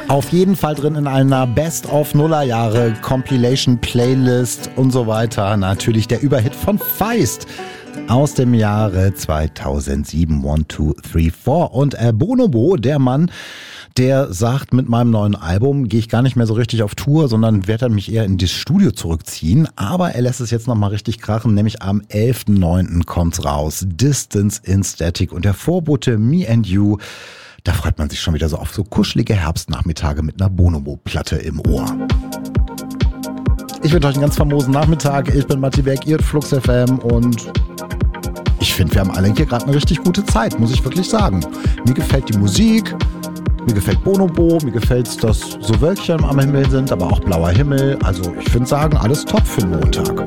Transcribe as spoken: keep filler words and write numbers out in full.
Auf jeden Fall drin in einer Best-of-Nullerjahre Compilation Playlist und so weiter. Natürlich der Überhit von Feist aus dem Jahre zweitausendsieben. One, two, three, four. Und äh, Bonobo, der Mann, der sagt, mit meinem neuen Album gehe ich gar nicht mehr so richtig auf Tour, sondern werde mich eher in das Studio zurückziehen. Aber er lässt es jetzt nochmal richtig krachen, nämlich am elften neunten kommt's raus. Distance in Static und der Vorbote Me and You. Da freut man sich schon wieder so auf so kuschelige Herbstnachmittage mit einer Bonobo-Platte im Ohr. Ich wünsche euch einen ganz famosen Nachmittag. Ich bin Matti Berg, ihr Flux F M und ich finde, wir haben alle hier gerade eine richtig gute Zeit, muss ich wirklich sagen. Mir gefällt die Musik, mir gefällt Bonobo, mir gefällt es, dass so Wölkchen am Himmel sind, aber auch blauer Himmel. Also ich finde sagen, alles top für den Montag.